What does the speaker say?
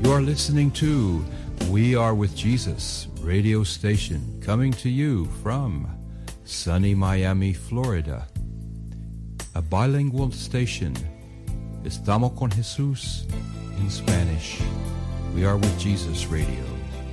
are listening to We Are With Jesus radio station, coming to you from sunny Miami, Florida. A bilingual station. Estamos con Jesús in Spanish. We Are With Jesus radio.